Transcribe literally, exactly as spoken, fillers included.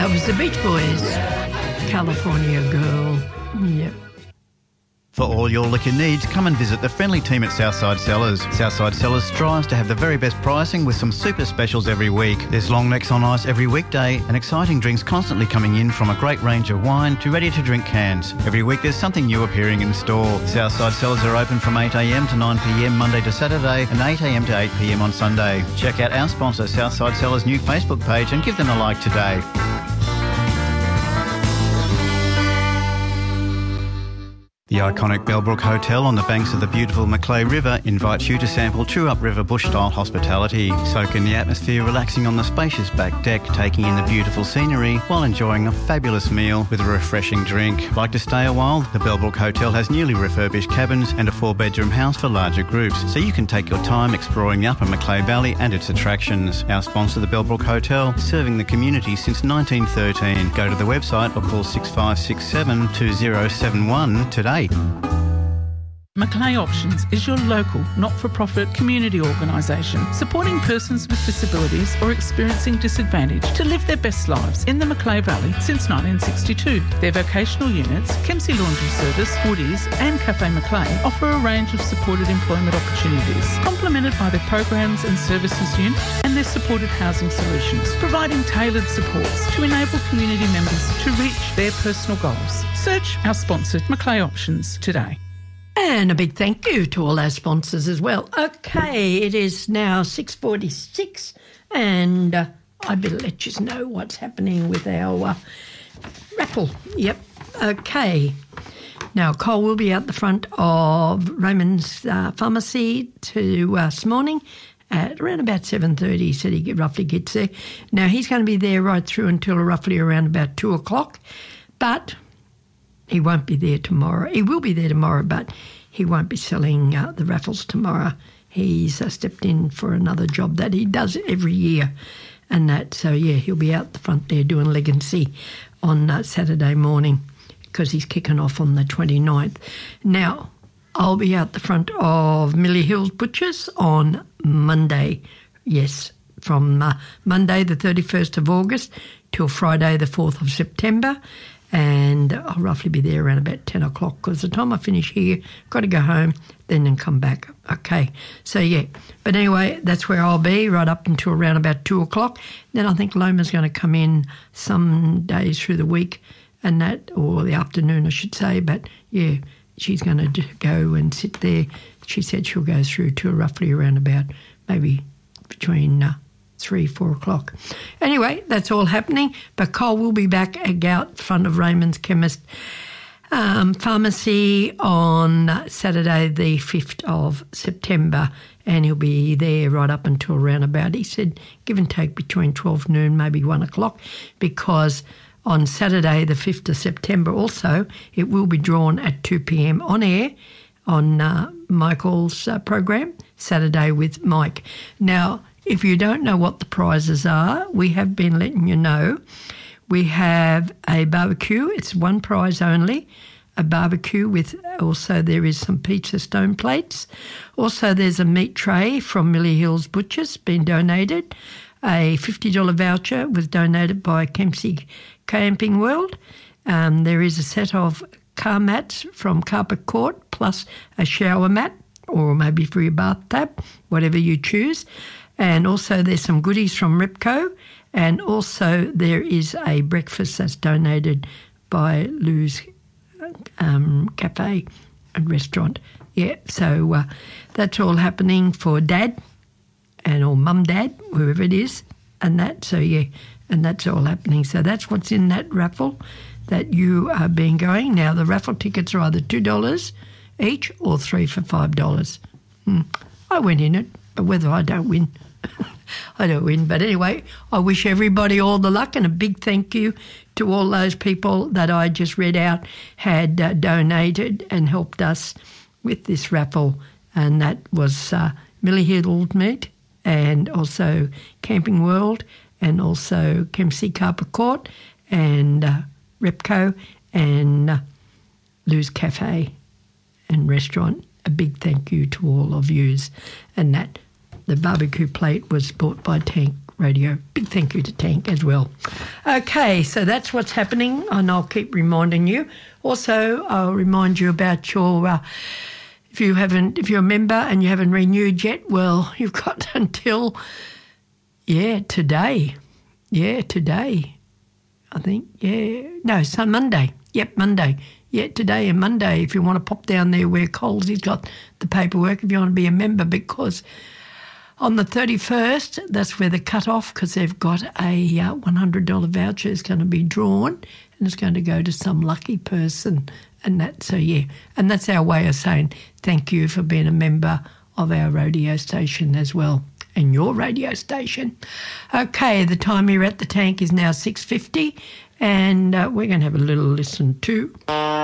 That was the Beach Boys, California Girl. Yep. For all your liquor needs, come and visit the friendly team at Southside Cellars. Southside Cellars strives to have the very best pricing with some super specials every week. There's long necks on ice every weekday and exciting drinks constantly coming in, from a great range of wine to ready-to-drink cans. Every week there's something new appearing in store. Southside Cellars are open from eight a m to nine p m Monday to Saturday and eight a m to eight p m on Sunday. Check out our sponsor Southside Cellars' new Facebook page and give them a like today. The iconic Bellbrook Hotel on the banks of the beautiful Macleay River invites you to sample true upriver bush-style hospitality. Soak in the atmosphere, relaxing on the spacious back deck, taking in the beautiful scenery while enjoying a fabulous meal with a refreshing drink. Like to stay a while? The Bellbrook Hotel has newly refurbished cabins and a four-bedroom house for larger groups, so you can take your time exploring the upper Macleay Valley and its attractions. Our sponsor, the Bellbrook Hotel, serving the community since nineteen thirteen. Go to the website or call six five six seven, two zero seven one today. Macleay Options is your local, not-for-profit community organisation supporting persons with disabilities or experiencing disadvantage to live their best lives in the Macleay Valley since nineteen sixty-two. Their vocational units, Kempsey Laundry Service, Woodies and Cafe Macleay, offer a range of supported employment opportunities, complemented by their programs and services unit and their supported housing solutions, providing tailored supports to enable community members to reach their personal goals. Search our sponsored Macleay Options today. And a big thank you to all our sponsors as well. Okay, it is now six forty-six and uh, I better let you know what's happening with our uh, raffle. Yep, okay. Now, Cole will be out the front of Raymond's uh, Pharmacy to uh, this morning at around about seven thirty. He said he roughly gets there. Now, he's going to be there right through until roughly around about two o'clock, but he won't be there tomorrow. He will be there tomorrow, but he won't be selling uh, the raffles tomorrow. He's uh, stepped in for another job that he does every year and that. So, yeah, he'll be out the front there doing Legacy on uh, Saturday morning because he's kicking off on the twenty-ninth. Now, I'll be out the front of Millie Hills Butchers on Monday. Yes, from uh, Monday the thirty-first of August till Friday the fourth of September. And I'll roughly be there around about ten o'clock because the time I finish here, got to go home, then then come back. Okay, so yeah. But anyway, that's where I'll be right up until around about two o'clock. Then I think Loma's going to come in some days through the week and that, or the afternoon I should say. But yeah, she's going to go and sit there. She said she'll go through to roughly around about maybe between... Uh, three, four o'clock. Anyway, that's all happening. But Cole will be back out front of Raymond's Chemist um, Pharmacy on Saturday the fifth of September, and he'll be there right up until around about, he said, give and take between twelve noon, maybe one o'clock, because on Saturday the fifth of September also, it will be drawn at two p m on air on uh, Michael's uh, program, Saturday with Mike. Now, if you don't know what the prizes are, we have been letting you know. We have a barbecue. It's one prize only, a barbecue with also there is some pizza stone plates. Also there's a meat tray from Millie Hills Butchers being donated. A fifty dollars voucher was donated by Kempsey Camping World. Um, there is a set of car mats from Carpet Court plus a shower mat or maybe for your bathtub, whatever you choose. And also there's some goodies from Repco, and also there is a breakfast that's donated by Lou's um, Cafe and Restaurant. Yeah, so uh, that's all happening for Dad and or Mum, Dad, whoever it is, and that. So, yeah, and that's all happening. So that's what's in that raffle that you are being going. Now, the raffle tickets are either two dollars each or three for five dollars. Hmm. I went in it, but whether I don't win... I don't win. But anyway, I wish everybody all the luck, and a big thank you to all those people that I just read out had uh, donated and helped us with this raffle. And that was uh, Millie Hills Meat and also Camping World and also Kempsey Carpet Court and uh, Repco and uh, Lou's Cafe and Restaurant. A big thank you to all of yous and that. The barbecue plate was bought by Tank radio. Big thank you to Tank as well. Okay, so that's what's happening, and I'll keep reminding you. Also, I'll remind you about your, uh, if you haven't, if you're a member and you haven't renewed yet, well, you've got until, yeah, today. Yeah, today, I think. Yeah, no, so Monday. Yep, Monday. Yeah, today and Monday, if you want to pop down there where Coles has got the paperwork, if you want to be a member, because on the thirty-first, that's where the cut-off, because they've got a uh, one hundred dollars voucher is going to be drawn, and it's going to go to some lucky person. And that, so yeah, and that's our way of saying thank you for being a member of our radio station as well, and your radio station. Okay, the time here at the Tank is now six fifty, and uh, we're going to have a little listen to